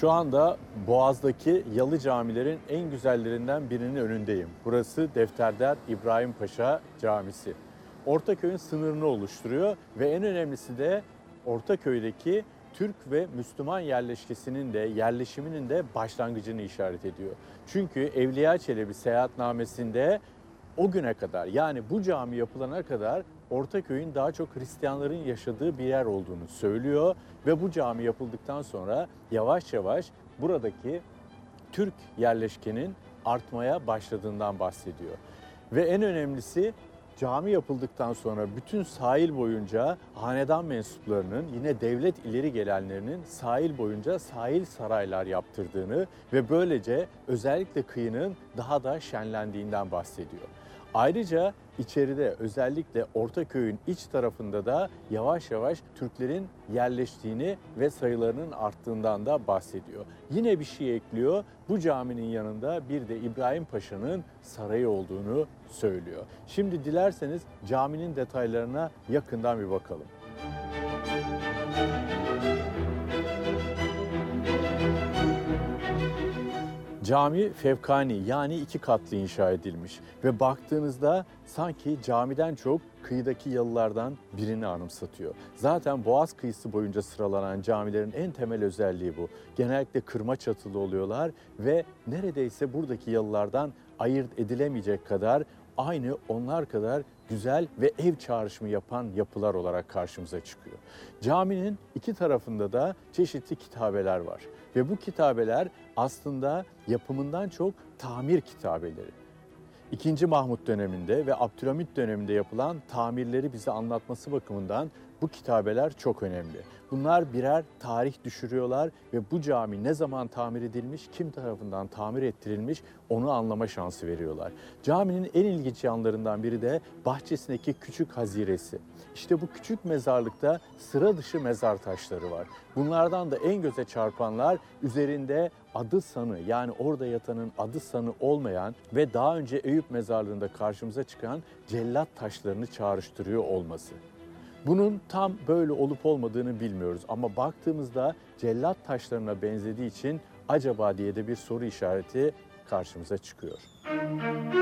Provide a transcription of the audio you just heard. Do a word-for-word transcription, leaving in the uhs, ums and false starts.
Şu anda Boğaz'daki yalı camilerin en güzellerinden birinin önündeyim. Burası Defterdar İbrahim Paşa Camisi. Ortaköy'ün sınırını oluşturuyor ve en önemlisi de Ortaköy'deki Türk ve Müslüman yerleşkesinin de yerleşiminin de başlangıcını işaret ediyor. Çünkü Evliya Çelebi seyahatnamesinde o güne kadar, yani bu cami yapılana kadar Ortaköy'ün daha çok Hristiyanların yaşadığı bir yer olduğunu söylüyor ve bu cami yapıldıktan sonra yavaş yavaş buradaki Türk yerleşkenin artmaya başladığından bahsediyor. Ve en önemlisi, cami yapıldıktan sonra bütün sahil boyunca hanedan mensuplarının, yine devlet ileri gelenlerinin sahil boyunca sahil saraylar yaptırdığını ve böylece özellikle kıyının daha da şenlendiğinden bahsediyor. Ayrıca içeride, özellikle Ortaköy'ün iç tarafında da yavaş yavaş Türklerin yerleştiğini ve sayılarının arttığından da bahsediyor. Yine bir şey ekliyor. Bu caminin yanında bir de İbrahim Paşa'nın sarayı olduğunu söylüyor. Şimdi dilerseniz caminin detaylarına yakından bir bakalım. Cami fevkani, yani iki katlı inşa edilmiş ve baktığınızda sanki camiden çok kıyıdaki yalılardan birini anımsatıyor. Zaten Boğaz kıyısı boyunca sıralanan camilerin en temel özelliği bu. Genellikle kırma çatılı oluyorlar ve neredeyse buradaki yalılardan ayırt edilemeyecek kadar, aynı onlar kadar güzel ve ev çağrışımı yapan yapılar olarak karşımıza çıkıyor. Caminin iki tarafında da çeşitli kitabeler var ve bu kitabeler aslında yapımından çok tamir kitabeleri. İkinci Mahmut döneminde ve Abdülhamit döneminde yapılan tamirleri bize anlatması bakımından bu kitabeler çok önemli. Bunlar birer tarih düşürüyorlar ve bu cami ne zaman tamir edilmiş, kim tarafından tamir ettirilmiş onu anlama şansı veriyorlar. Caminin en ilginç yanlarından biri de bahçesindeki küçük haziresi. İşte bu küçük mezarlıkta sıra dışı mezar taşları var. Bunlardan da en göze çarpanlar üzerinde adı sanı, yani orada yatanın adı sanı olmayan ve daha önce Eyüp mezarlığında karşımıza çıkan cellat taşlarını çağrıştırıyor olması. Bunun tam böyle olup olmadığını bilmiyoruz ama baktığımızda cellat taşlarına benzediği için acaba diye de bir soru işareti karşımıza çıkıyor.